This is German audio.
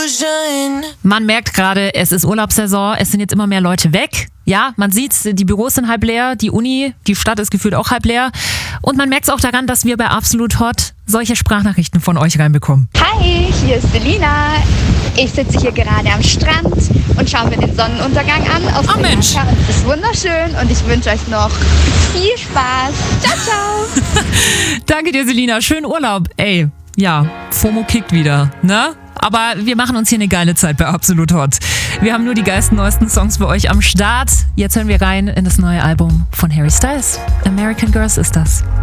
Man merkt gerade, es ist Urlaubssaison, es sind jetzt immer mehr Leute weg. Ja, man sieht's, die Büros sind halb leer, die Uni, die Stadt ist gefühlt auch halb leer. Und man merkt es auch daran, dass wir bei Absolut Hot solche Sprachnachrichten von euch reinbekommen. Hi, hier ist Selina. Ich sitze hier gerade am Strand und schaue mir den Sonnenuntergang an auf Sri Mensch. Lanka. Es ist wunderschön und ich wünsche euch noch viel Spaß. Ciao, ciao. Danke dir, Selina. Schönen Urlaub. Ey, ja, FOMO kickt wieder, ne? Aber wir machen uns hier eine geile Zeit bei Absolut Hot. Wir haben nur die geilsten neuesten Songs für euch am Start. Jetzt hören wir rein in das neue Album von Harry Styles. American Girls ist das.